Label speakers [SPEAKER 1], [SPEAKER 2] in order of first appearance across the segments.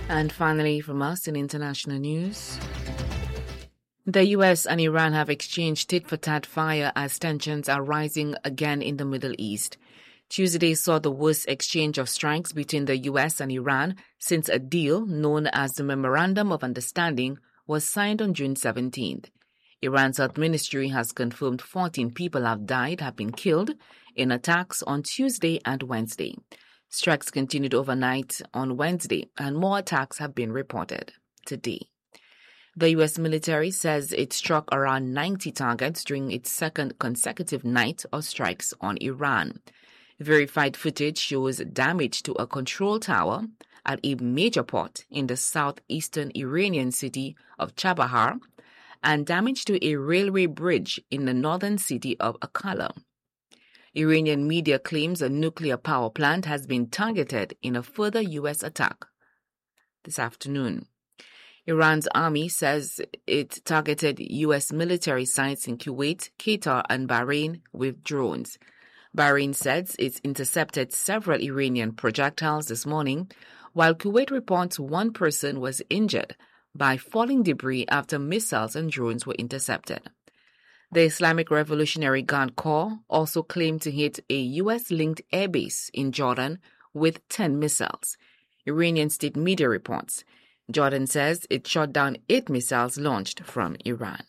[SPEAKER 1] And finally, from us in international news, the U.S. and Iran have exchanged tit-for-tat fire as tensions are rising again in the Middle East. Tuesday saw the worst exchange of strikes between the U.S. and Iran since a deal known as the Memorandum of Understanding was signed on June 17th. Iran's health ministry has confirmed 14 people have been killed in attacks on Tuesday and Wednesday. Strikes continued overnight on Wednesday, and more attacks have been reported today. The U.S. military says it struck around 90 targets during its second consecutive night of strikes on Iran. Verified footage shows damage to a control tower at a major port in the southeastern Iranian city of Chabahar and damage to a railway bridge in the northern city of Akala. Iranian media claims a nuclear power plant has been targeted in a further U.S. attack this afternoon. Iran's army says it targeted U.S. military sites in Kuwait, Qatar, and Bahrain with drones. Bahrain says it's intercepted several Iranian projectiles this morning, while Kuwait reports one person was injured by falling debris after missiles and drones were intercepted. The Islamic Revolutionary Guard Corps also claimed to hit a U.S.-linked airbase in Jordan with 10 missiles. Iranian state media reports. Jordan says it shot down 8 missiles launched from Iran.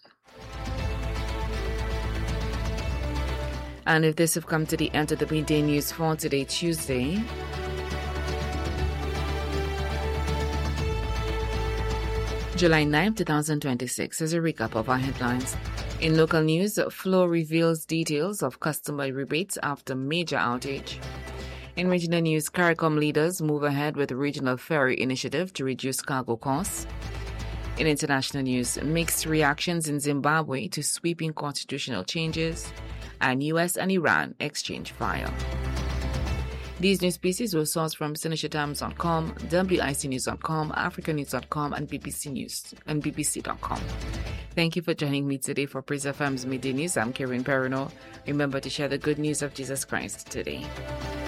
[SPEAKER 1] And if this have come to the end of the midday news for today, Tuesday, July 9, 2026, as a recap of our headlines. In local news, Flow reveals details of customer rebates after major outage. In regional news, CARICOM leaders move ahead with the regional ferry initiative to reduce cargo costs. In international news, mixed reactions in Zimbabwe to sweeping constitutional changes, and U.S. and Iran exchange fire. These news pieces were sourced from SenechaTimes.com, WICnews.com, AfricaNews.com, and BBC News and BBC.com. Thank you for joining me today for Praise FM's Midday News. I'm Karen Perino. Remember to share the good news of Jesus Christ today.